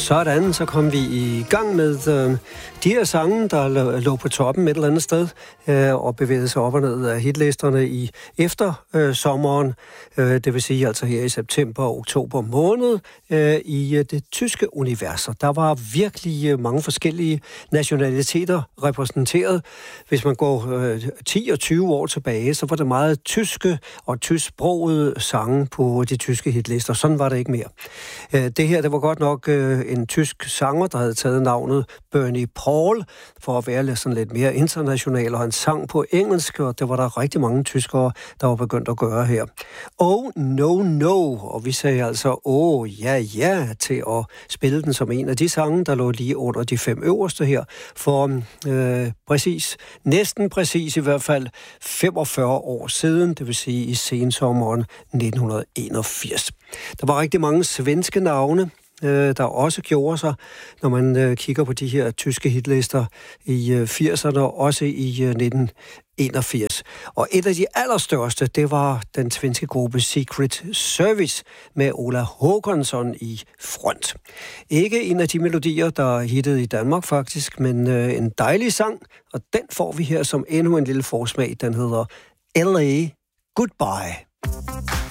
Sådan, så kom vi i gang med de her sange, der lå på toppen et eller andet sted, og bevægede sig op og ned af hitlisterne i eftersommeren, det vil sige altså her i september og oktober måned, i det tyske univers. Der var virkelig mange forskellige nationaliteter repræsenteret. Hvis man går 10 og 20 år tilbage, så var det meget tyske og tysksprogede sange på de tyske hitlister. Sådan var det ikke mere. Det her, det var godt nok en tysk sanger, der havde taget navnet Bernie Paul, for at være sådan lidt mere international, og han sang på engelsk, og det var der rigtig mange tyskere, der var begyndt at gøre her. Oh, no, no, og vi sagde altså, ja, til at spille den som en af de sange, der lå lige under de 5 øverste her, for næsten præcis i hvert fald 45 år siden, det vil sige i sensommeren 1981. Der var rigtig mange svenske navne, der også gjorde sig, når man kigger på de her tyske hitlister i 80'erne, også i 1981. Og et af de allerstørste, det var den svenske gruppe Secret Service med Ola Håkansson i front. Ikke en af de melodier, der hittede i Danmark faktisk, men en dejlig sang, og den får vi her som endnu en lille forsmag. Den hedder L.A. Goodbye.